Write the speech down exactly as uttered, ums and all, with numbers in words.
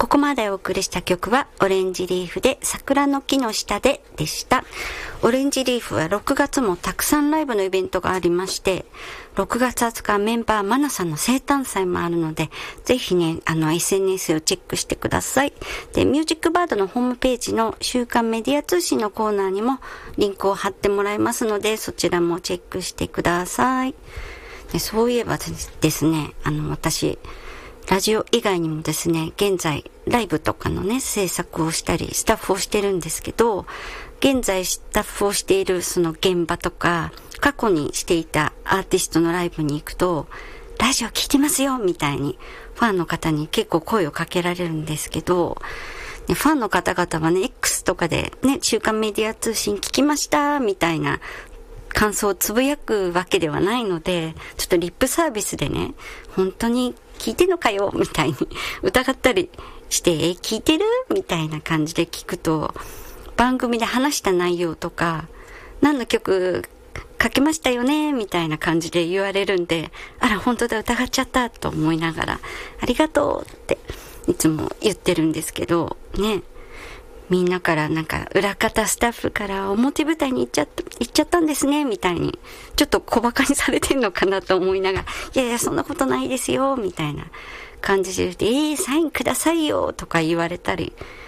ここまでお送りした曲はオレンジリーフで桜の木の下ででした。オレンジリーフはろくがつもたくさんライブのイベントがありまして、ろくがつはつかメンバーマナさんの生誕祭もあるので、ぜひね、あの エスエヌエス をチェックしてください。で、ミュージックバードのホームページの週刊メディア通信のコーナーにもリンクを貼ってもらいますので、そちらもチェックしてください。で、そういえばですね、あの私、ラジオ以外にもですね、現在ライブとかのね、制作をしたり、スタッフをしてるんですけど、現在スタッフをしているその現場とか、過去にしていたアーティストのライブに行くと、ラジオ聞いてますよみたいに、ファンの方に結構声をかけられるんですけど、ファンの方々はね、X とかでね、週刊メディア通信聞きましたみたいな感想をつぶやくわけではないので、ちょっとリップサービスでね、本当に聞いてんのかよみたいに疑ったりして、え、聞いてるみたいな感じで聞くと、番組で話した内容とか、何の曲かけましたよねみたいな感じで言われるんで、あら本当だ疑っちゃったと思いながら、ありがとうっていつも言ってるんですけどね、みんなからなんか裏方スタッフから表舞台に行っちゃった行っちゃったんですねみたいにちょっと小馬鹿にされてんのかなと思いながら、いやいやそんなことないですよみたいな感じで言って、えー、サインくださいよとか言われたり